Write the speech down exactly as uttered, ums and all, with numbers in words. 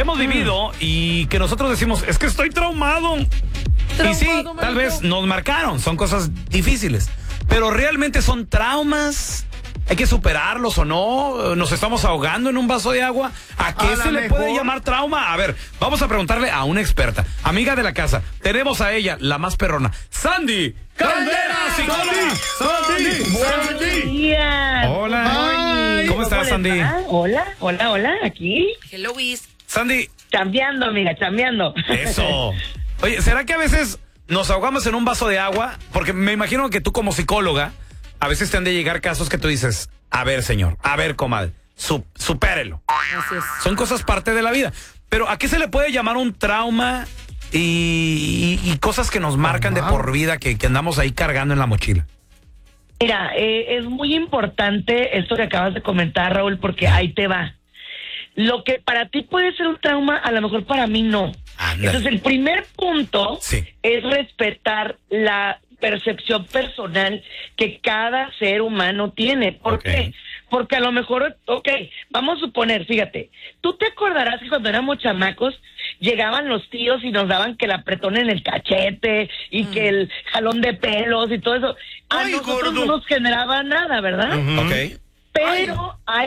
hemos vivido y que nosotros decimos, es que estoy traumado. Traumado y sí, manito. Tal vez nos marcaron, son cosas difíciles, pero realmente son traumas. ¿Hay que superarlos o no? ¿Nos estamos ahogando en un vaso de agua? ¿A qué a se le mejor. puede llamar trauma? A ver, vamos a preguntarle a una experta, amiga de la casa. Tenemos a ella, la más perrona, Sandy Caldera, psicóloga. Sandy, Sandy, Sandy. Hola. Ay, ¿Cómo estás, Sandy? Va? Hola, hola, hola, aquí. Hello, Wiz. Sandy. Chambeando, amiga, chambeando. Eso. Oye, ¿será que a veces nos ahogamos en un vaso de agua? Porque me imagino que tú como psicóloga, a veces te han de llegar casos que tú dices, a ver, señor, a ver, comadre, su, supérelo. Son cosas parte de la vida. Pero ¿a qué se le puede llamar un trauma y, y, y cosas que nos marcan de por vida, que, que andamos ahí cargando en la mochila? Mira, eh, es muy importante esto que acabas de comentar, Raúl, porque ahí te va. Lo que para ti puede ser un trauma, a lo mejor para mí no. Anda. Entonces, el primer punto sí. es respetar la percepción personal que cada ser humano tiene. ¿Por okay. qué? Porque a lo mejor, ok, vamos a suponer, fíjate, tú te acordarás que cuando éramos chamacos llegaban los tíos y nos daban que el apretón en el cachete y mm. que el jalón de pelos y todo eso. A Ay, nosotros gordo. no nos generaba nada, ¿verdad? Uh-huh. Ok. Pero Ay. hay